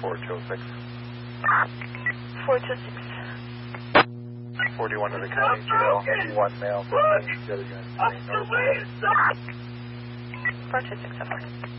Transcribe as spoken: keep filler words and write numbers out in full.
four two six. four two six. forty-one to the county jail, one male, the other unit, four two six, over.